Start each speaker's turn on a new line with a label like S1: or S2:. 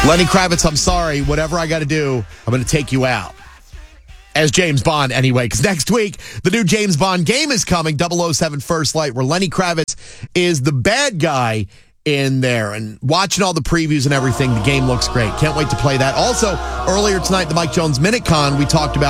S1: Lenny Kravitz, I'm sorry. Whatever I got to do, I'm going to take you out. As James Bond, anyway, because next week, the new James Bond game is coming, 007 First Light, where Lenny Kravitz is the bad guy in there. And watching all the previews and everything, the game looks great. Can't wait to play that. Also, earlier tonight, the Mike Jones Minute Con, we talked about